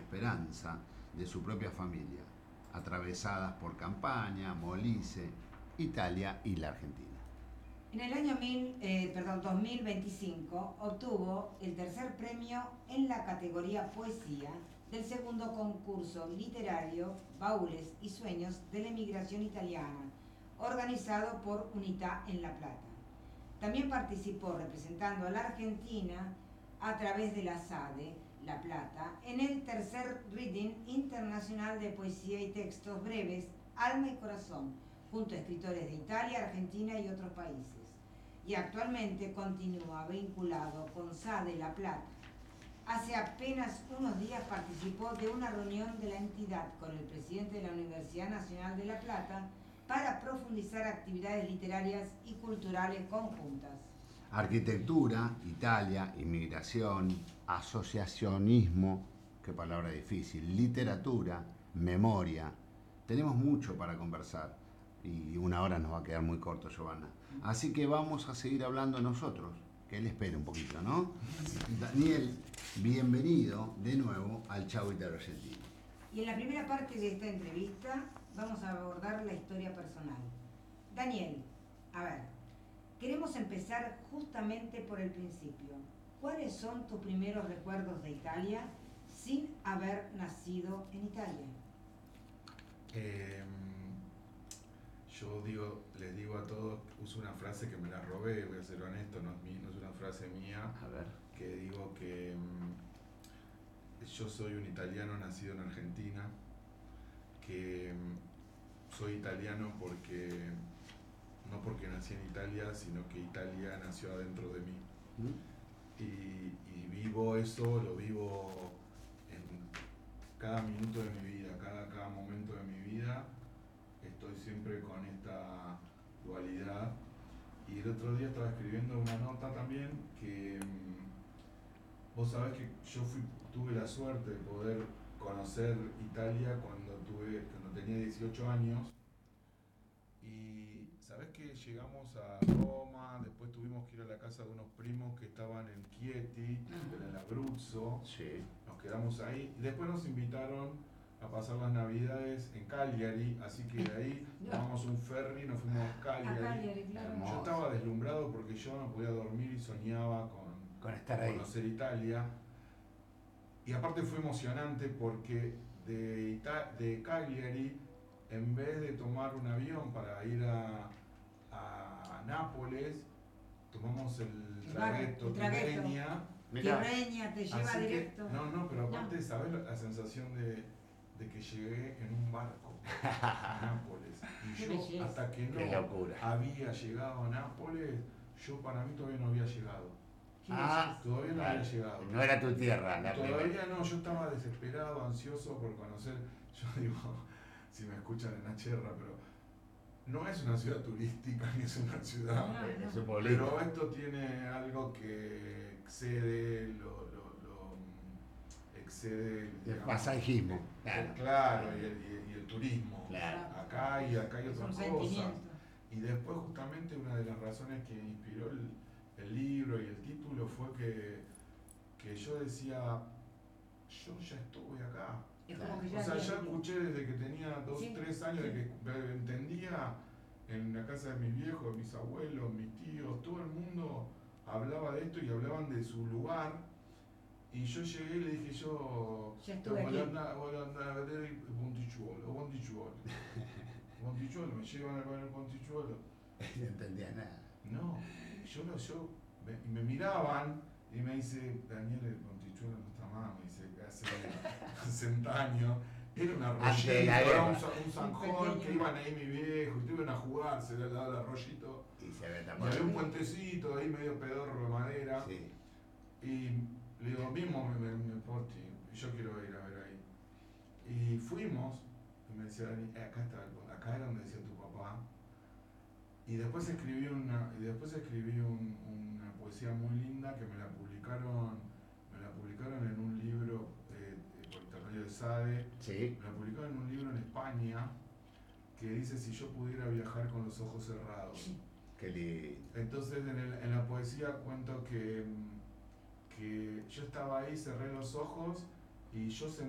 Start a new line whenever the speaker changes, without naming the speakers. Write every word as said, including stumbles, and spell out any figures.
esperanza de su propia familia, atravesadas por Campania, Molise, Italia y la Argentina.
En el año mil, eh, perdón, dos mil veinticinco obtuvo el tercer premio en la categoría Poesía del segundo concurso literario Baúles y Sueños de la Emigración Italiana, organizado por UNITA en La Plata. También participó representando a la Argentina a través de la SADE La Plata en el tercer Reading Internacional de Poesía y Textos Breves Alma y Corazón, junto a escritores de Italia, Argentina y otros países. Y actualmente continúa vinculado con SADE La Plata. Hace apenas unos días participó de una reunión de la entidad con el presidente de la Universidad Nacional de La Plata para profundizar actividades literarias y culturales conjuntas.
Arquitectura, Italia, inmigración, asociacionismo, qué palabra difícil, literatura, memoria. Tenemos mucho para conversar y una hora nos va a quedar muy corto, Giovanna. Así que vamos a seguir hablando nosotros, que él espere un poquito, ¿no? Daniel, bienvenido de nuevo al Chau Italo Argentino.
Y en la primera parte de esta entrevista vamos a abordar la historia personal. Daniel, a ver, queremos empezar justamente por el principio. ¿Cuáles son tus primeros recuerdos de Italia sin haber nacido en Italia?
Eh, yo digo, les digo a todos, uso una frase que me la robé, voy a ser honesto, no es, mi, no es una frase mía,
A ver.
que digo que yo soy un italiano nacido en Argentina, que soy italiano porque no porque nací en Italia, sino que Italia nació adentro de mí. ¿Mm? Y, y vivo eso, lo vivo en cada minuto de mi vida, cada, cada momento de mi vida, estoy siempre con esta dualidad. Y el otro día estaba escribiendo una nota también que vos sabés que yo fui, tuve la suerte de poder conocer Italia cuando, tuve, cuando tenía dieciocho años. Y sabés que llegamos a Roma, después tuvimos que ir a la casa de unos primos que estaban en Chieti, en el Abruzzo.
Sí.
Nos quedamos ahí y después nos invitaron a pasar las navidades en Cagliari, así que de ahí tomamos un ferry, nos fuimos a Cagliari.
A Cagliari, claro.
Yo estaba deslumbrado porque yo no podía dormir y soñaba con,
con estar ahí,
conocer Italia. Y aparte fue emocionante porque de, Ita de Cagliari, en vez de tomar un avión para ir a, a Nápoles, tomamos el trayecto Tirrenia.
Tirrenia te lleva
Así
directo.
Que, no, no, pero aparte, no. ¿Sabes la sensación de, de que llegué en un barco a Nápoles? Y yo, belleza. Hasta que no había llegado a Nápoles, yo para mí todavía no había llegado.
Ah,
todavía no
vale.
había llegado.
No era tu tierra. La
todavía
primera.
no, yo estaba desesperado, ansioso por conocer. Yo digo, si me escuchan en H R, pero no es una ciudad turística ni es una ciudad.
No, no,
es un
pero esto tiene algo que excede lo, lo, lo excede
el paisajismo.
Claro, claro y, el, y el turismo.
Claro.
Acá y acá hay otras cosas. Y después justamente una de las razones que inspiró el, el libro y el título fue que, que yo decía, yo ya estuve acá.
Claro.
O sea, ya escuché desde que tenía dos,
sí,
tres años,
sí.
de que entendía en la casa de mis viejos, mis abuelos, mis tíos, todo el mundo hablaba de esto y hablaban de su lugar. Y yo llegué y le dije yo,
ya estuve
voy
aquí.
a andar, voy a andar a ver el Pontichuolo, Pontichuolo. Pontichuolo, me llevan a ver el Pontichuolo.
No entendía nada.
No, yo, lo, yo me, me miraban y me dice, Daniel, el Pontichuelo no está más, me dice, hace sesenta años. Era un arroyito, era un, un zanjón que iban ahí mi viejo y iban a jugar, se le daba el arroyito.
Y se ve
y había un puentecito ahí medio pedorro de madera.
Sí.
Y le digo, mismo me, me, me Porti, yo quiero ir a ver ahí. Y fuimos, y me decía Dani, eh, acá está, acá era donde decía tu papá. Y después escribí una, y después escribí un, una poesía muy linda que me la publicaron, me la publicaron en un libro eh, por intermedio de SADE.
Sí.
Me la publicaron en un libro en España que dice si yo pudiera viajar con los ojos cerrados.
Qué lindo.
Entonces en, el, en la poesía cuento que, que yo estaba ahí, cerré los ojos y yo sentí